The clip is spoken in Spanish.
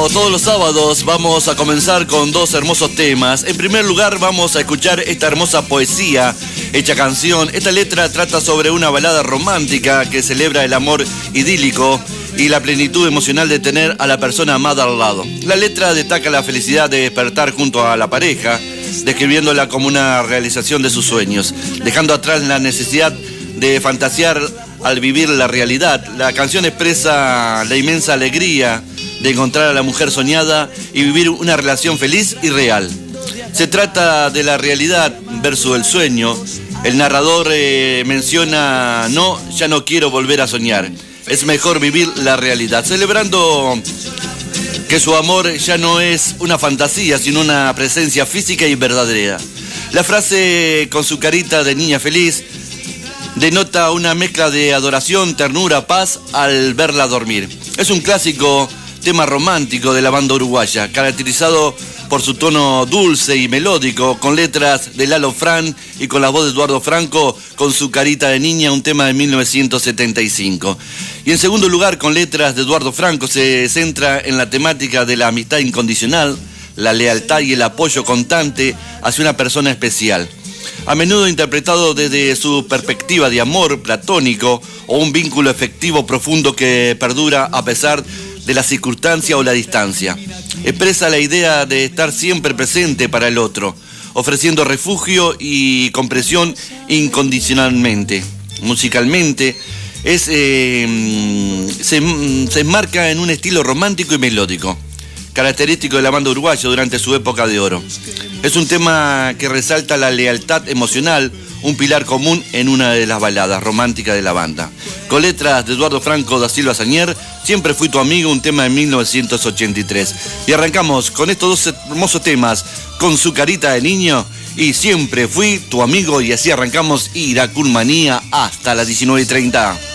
Como todos los sábados, vamos a comenzar con dos hermosos temas. En primer lugar, vamos a escuchar esta hermosa poesía hecha canción. Esta letra trata sobre una balada romántica que celebra el amor idílico y la plenitud emocional de tener a la persona amada al lado. La letra destaca la felicidad de despertar junto a la pareja, describiéndola como una realización de sus sueños, dejando atrás la necesidad de fantasear al vivir la realidad. La canción expresa la inmensa alegría de encontrar a la mujer soñada y vivir una relación feliz y real. Se trata de la realidad versus el sueño. El narrador menciona: no, ya no quiero volver a soñar. Es mejor vivir la realidad, celebrando que su amor ya no es una fantasía, sino una presencia física y verdadera. La frase "con su carita de niña feliz" denota una mezcla de adoración, ternura, paz al verla dormir. Es un clásico tema romántico de la banda uruguaya, caracterizado por su tono dulce y melódico, con letras de Lalo Fran y con la voz de Eduardo Franco, Con su carita de niña, un tema de 1975. Y en segundo lugar, con letras de Eduardo Franco, se centra en la temática de la amistad incondicional, la lealtad y el apoyo constante hacia una persona especial. A menudo interpretado desde su perspectiva de amor platónico o un vínculo efectivo profundo que perdura a pesar de la circunstancia o la distancia. Expresa la idea de estar siempre presente para el otro, ofreciendo refugio y comprensión incondicionalmente. Musicalmente, se enmarca en un estilo romántico y melódico, característico de la banda uruguaya durante su época de oro. Es un tema que resalta la lealtad emocional, un pilar común en una de las baladas románticas de la banda. Con letras de Eduardo Franco da Silva Sañer, Siempre fui tu amigo, un tema de 1983. Y arrancamos con estos dos hermosos temas, Con su carita de niño y Siempre fui tu amigo, y así arrancamos Iracún Manía hasta las 19:30.